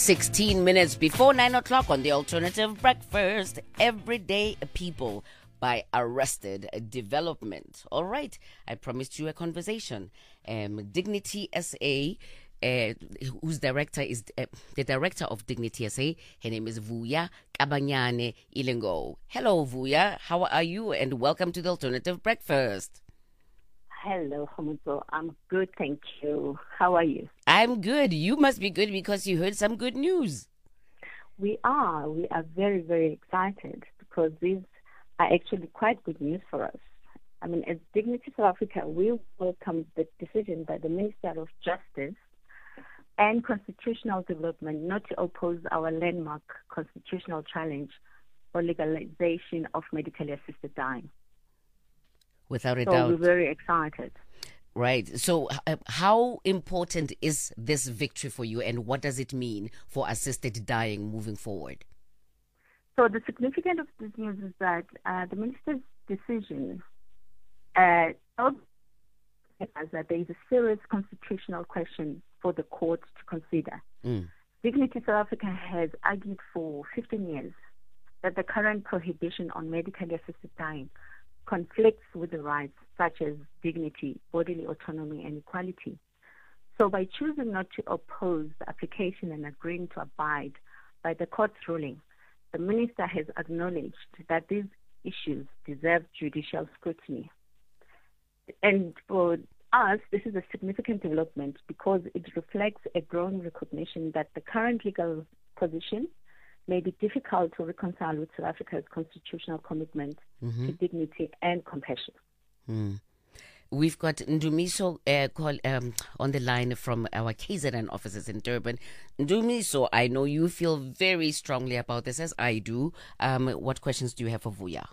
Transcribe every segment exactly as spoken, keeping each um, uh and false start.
sixteen minutes before nine o'clock on the Alternative Breakfast. Everyday People by Arrested Development. All right, I promised you a conversation. Um, Dignity S A, uh, whose director is uh, the director of Dignity S A. Her name is Vuya Kabanyane Ilengo. Hello, Vuya. How are you? And welcome to the Alternative Breakfast. Hello, Homuzo. I'm good, thank you. How are you? I'm good. You must be good because you heard some good news. We are. We are very, very excited because these are actually quite good news for us. I mean, as Dignity South Africa, we welcome the decision by the Minister of Justice and Constitutional Development not to oppose our landmark constitutional challenge for legalization of medically assisted dying. Without a so doubt. We're very excited. Right. So uh, how important is this victory for you, and what does it mean for assisted dying moving forward? So the significance of this news is that uh, the minister's decision uh, tells us that there is a serious constitutional question for the court to consider. Mm. Dignity South Africa has argued for fifteen years that the current prohibition on medically assisted dying conflicts with the rights such as dignity, bodily autonomy, and equality. So by choosing not to oppose the application and agreeing to abide by the court's ruling, the minister has acknowledged that these issues deserve judicial scrutiny. And for us, this is a significant development because it reflects a growing recognition that the current legal position may be difficult to reconcile with South Africa's constitutional commitment mm-hmm. to dignity and compassion. Mm. We've got Ndumiso uh, call, um, on the line from our K Z N offices in Durban. Ndumiso, I know you feel very strongly about this, as I do. Um, what questions do you have for Vuya?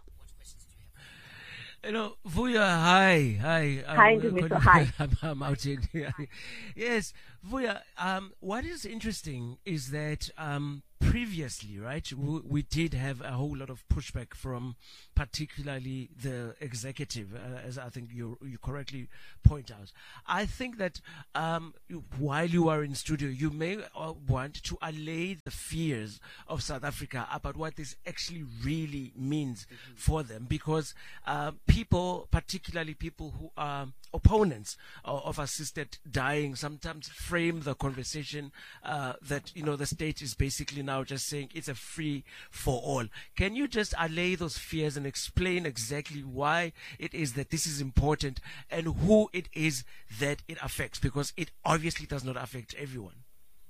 Hello, Vuya, hi. Hi, hi Ndumiso, hi. I'm, I'm out here. Yes, Vuya, um, what is interesting is that um, previously, right, we, we did have a whole lot of pushback from particularly the executive, uh, as I think you you correctly point out. I think that um, you, while you are in studio, you may uh, want to allay the fears of South Africa about what this actually really means mm-hmm. for them, because uh, people, particularly people who are opponents uh, of assisted dying, sometimes frame the conversation uh, that, you know, the state is basically now just saying it's a free for all. Can you just allay those fears and explain exactly why it is that this is important and who it is that it affects? Because it obviously does not affect everyone.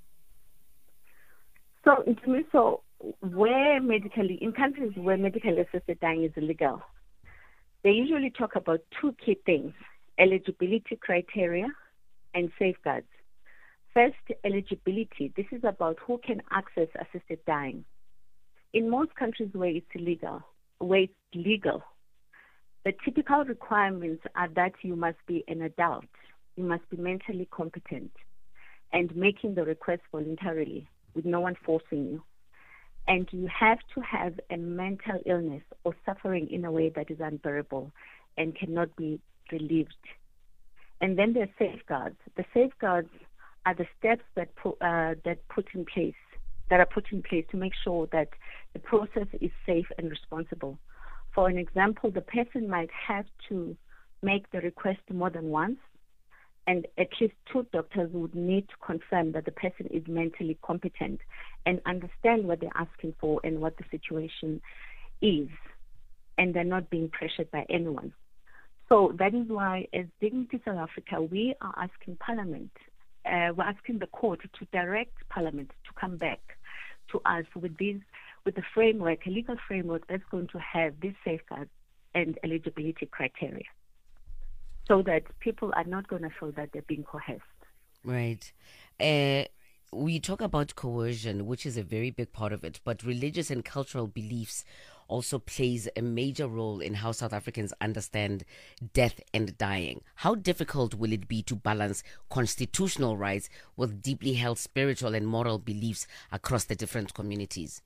So, in terms of where medically, in countries where medically assisted dying is illegal, they usually talk about two key things: eligibility criteria and safeguards. First, eligibility. This is about who can access assisted dying. In most countries where it's illegal, where it's legal, the typical requirements are that you must be an adult, you must be mentally competent, and making the request voluntarily with no one forcing you. And you have to have a mental illness or suffering in a way that is unbearable and cannot be relieved. And then there are safeguards. The safeguards are the steps that put, uh, that put in place that are put in place to make sure that the process is safe and responsible. For an example, the person might have to make the request more than once, and at least two doctors would need to confirm that the person is mentally competent and understand what they're asking for and what the situation is, and they're not being pressured by anyone. So that is why, as Dignity South Africa, we are asking Parliament, uh, we're asking the court to direct Parliament to come back to us with these, with the framework, a legal framework that's going to have these safeguards and eligibility criteria, so that people are not going to feel that they're being coerced. Right. Uh, we talk about coercion, which is a very big part of it, but religious and cultural beliefs also plays a major role in how South Africans understand death and dying. How difficult will it be to balance constitutional rights with deeply held spiritual and moral beliefs across the different communities?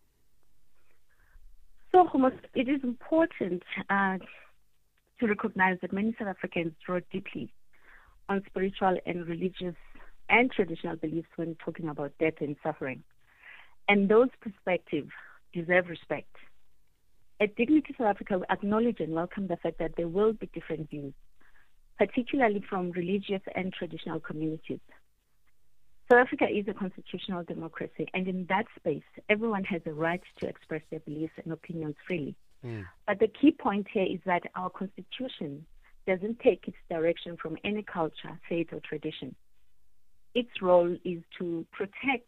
So, it is important uh, to recognize that many South Africans draw deeply on spiritual and religious and traditional beliefs when talking about death and suffering. And those perspectives deserve respect. At Dignity South Africa, we acknowledge and welcome the fact that there will be different views, particularly from religious and traditional communities. South Africa is a constitutional democracy, and in that space, everyone has a right to express their beliefs and opinions freely. Mm. But the key point here is that our constitution doesn't take its direction from any culture, faith, or tradition. Its role is to protect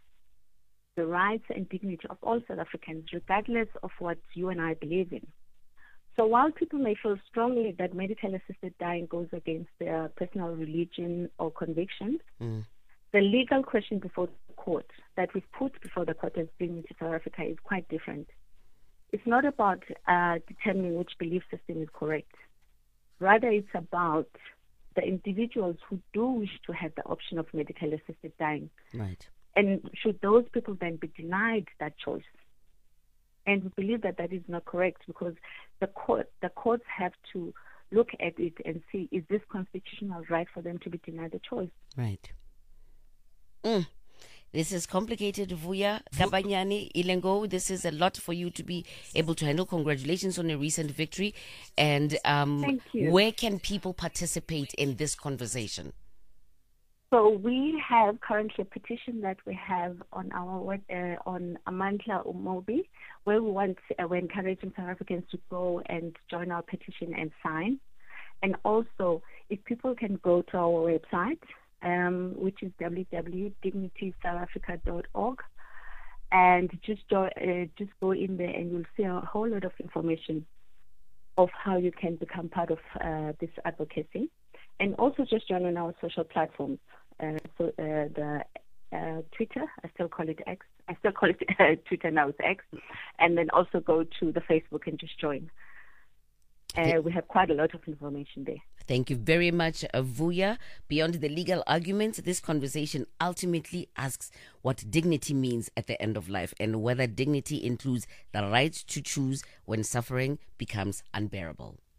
the rights and dignity of all South Africans, regardless of what you and I believe in. So while people may feel strongly that medical assisted dying goes against their personal religion or convictions, mm. the legal question before the court that we've put before the court as Dignity South Africa is quite different. It's not about uh, determining which belief system is correct. Rather, it's about the individuals who do wish to have the option of medical assisted dying. Right. And should those people then be denied that choice? And we believe that that is not correct, because the court, the courts have to look at it and see, is this constitutional right for them to be denied the choice? Right. Mm. This is complicated, Vuya Kabanyani Ilengo. This is a lot for you to be able to handle. Congratulations on a recent victory. And um, Thank you. Where can people participate in this conversation? So we have currently a petition that we have on our uh, on Amandla Umobi, where we want uh, we're encouraging South Africans to go and join our petition and sign. And also, if people can go to our website, Um, which is w w w dot dignity south africa dot org, and just jo- uh, just go in there and you'll see a whole lot of information of how you can become part of uh, this advocacy, and also just join on our social platforms. Uh, so uh, the uh, Twitter, I still call it X. I still call it uh, Twitter now, it's X, and then also go to the Facebook and just join. Uh, we have quite a lot of information there. Thank you very much, Vuya. Beyond the legal arguments, this conversation ultimately asks what dignity means at the end of life, and whether dignity includes the right to choose when suffering becomes unbearable.